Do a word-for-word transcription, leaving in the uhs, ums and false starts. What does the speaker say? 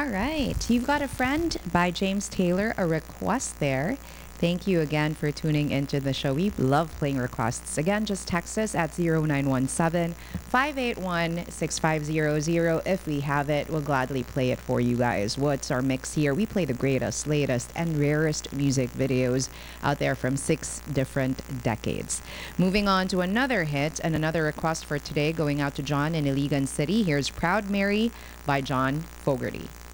All right. You've Got a Friend by James Taylor, a request there. Thank you again for tuning into the show. We love playing requests. Again, just text us at zero nine one seven, five eight one, six five zero zero. If we have it, we'll gladly play it for you guys. What's our mix here? We play the greatest, latest, and rarest music videos out there from six different decades. Moving on to another hit and another request for today, going out to John in Iligan City. Here's Proud Mary by John Fogerty.